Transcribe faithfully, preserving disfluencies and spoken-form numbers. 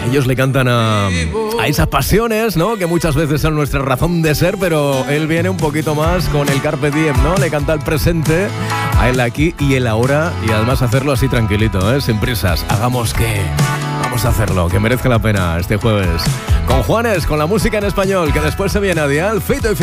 Ellos le cantan a, a esas pasiones, ¿no? Que muchas veces son nuestra razón de ser, pero él viene un poquito más con el Carpe Diem, ¿no? Le canta el presente, a él aquí y él ahora, y además hacerlo así tranquilito, ¿eh? Sin prisas. Hagamos que... Vamos a hacerlo, que merezca la pena este jueves. Con Juanes, con la música en español, que después se viene a Dial, Fito y